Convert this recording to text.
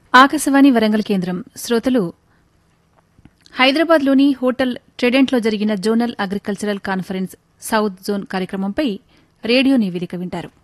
ఆకాశవాణి వరంగల్ కేంద్రం శ్రోతలు హైదరాబాద్లోని హోటల్ ట్రెడెంట్లో జరిగిన zonal agricultural conference south zone కార్యక్రమంపై రేడియో నివేదిక వింటారు.